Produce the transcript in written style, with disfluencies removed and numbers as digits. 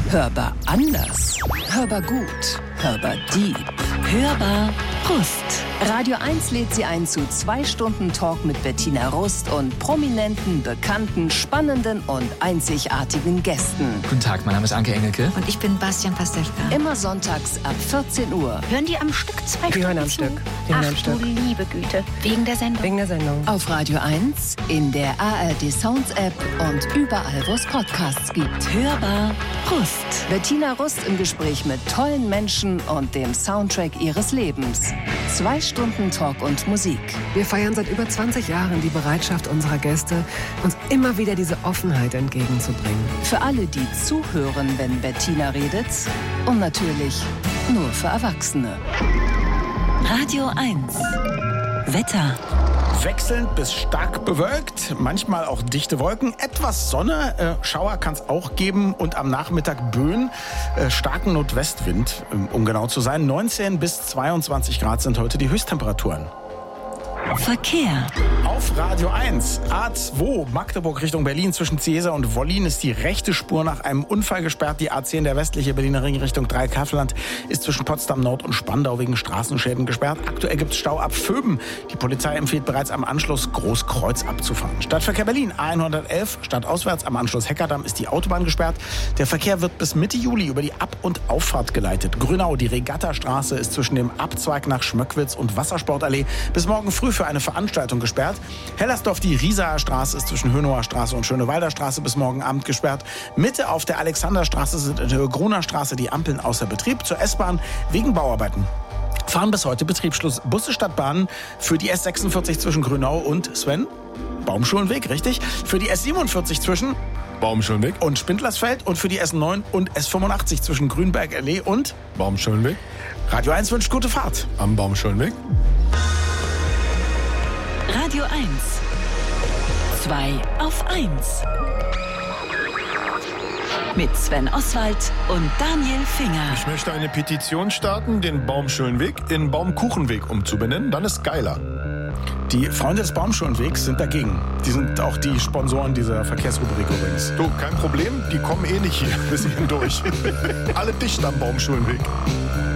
Hörbar anders. Hörbar gut. Hörbar deep. Hörbar Rust. Radio 1 lädt Sie ein zu 2 Stunden Talk mit Bettina Rust und prominenten, bekannten, spannenden und einzigartigen Gästen. Guten Tag, mein Name ist Anke Engelke. Und ich bin Bastian Pastewka. Immer sonntags ab 14 Uhr. Hören die am Stück 2 Stunden? Wir hören am Stück. Ach du liebe Güte. Wegen der Sendung? Wegen der Sendung. Auf Radio 1, in der ARD Sounds App und überall, wo es Podcasts gibt. Hörbar Rust. Bettina Rust im Gespräch mit tollen Menschen und dem Soundtrack ihres Lebens. 2 Stunden Talk und Musik. Wir feiern seit über 20 Jahren die Bereitschaft unserer Gäste, uns immer wieder diese Offenheit entgegenzubringen. Für alle, die zuhören, wenn Bettina redet. Und natürlich nur für Erwachsene. Radio 1. Wetter. Wechselnd bis stark bewölkt, manchmal auch dichte Wolken, etwas Sonne, Schauer kann es auch geben und am Nachmittag Böen, starken Nordwestwind, um genau zu sein. 19 bis 22 Grad sind heute die Höchsttemperaturen. Verkehr. Auf Radio 1, A2, Magdeburg Richtung Berlin zwischen Ciesa und Wollin ist die rechte Spur nach einem Unfall gesperrt. Die A10, der westliche Berliner Ring Richtung Dreieckhavelland, ist zwischen Potsdam Nord und Spandau wegen Straßenschäden gesperrt. Aktuell gibt es Stau ab Vöben. Die Polizei empfiehlt bereits am Anschluss Großkreuz abzufahren. Stadtverkehr Berlin, A111, stadtauswärts am Anschluss Heckerdamm ist die Autobahn gesperrt. Der Verkehr wird bis Mitte Juli über die Ab- und Auffahrt geleitet. Grünau, die Regattastraße ist zwischen dem Abzweig nach Schmöckwitz und Wassersportallee bis morgen früh für eine Veranstaltung gesperrt. Hellersdorf, die Riesaer Straße ist zwischen Hönower Straße und Schönewalder Straße bis morgen Abend gesperrt. Mitte auf der Alexanderstraße sind in der Gruner Straße die Ampeln außer Betrieb. Zur S-Bahn wegen Bauarbeiten fahren bis heute Betriebsschluss. Busse statt Bahnen für die S46 zwischen Grünau und Sven? Baumschulenweg, richtig. Für die S47 zwischen Baumschulenweg und Spindlersfeld und für die S9 und S85 zwischen Grünberg-Allee und Baumschulenweg. Radio 1 wünscht gute Fahrt. Am Baumschulenweg. Radio 1. 2 auf 1. Mit Sven Oswald und Daniel Finger. Ich möchte eine Petition starten, den Baumschulenweg in Baumkuchenweg umzubenennen. Dann ist geiler. Die Freunde des Baumschulenwegs sind dagegen. Die sind auch die Sponsoren dieser Verkehrsrubrik übrigens. Du, kein Problem, die kommen eh nicht hier bis hierhin durch. Alle dicht am Baumschulenweg.